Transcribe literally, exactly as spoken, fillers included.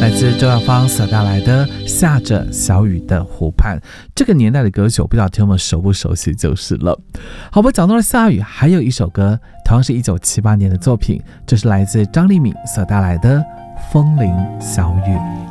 来自周耀芳所带来的下着小雨的湖畔，这个年代的歌曲我不知道听友们熟不熟悉就是了。好吧，讲到了下雨，还有一首歌同样是一九七八年的作品，这是来自张丽敏所带来的风铃小雨。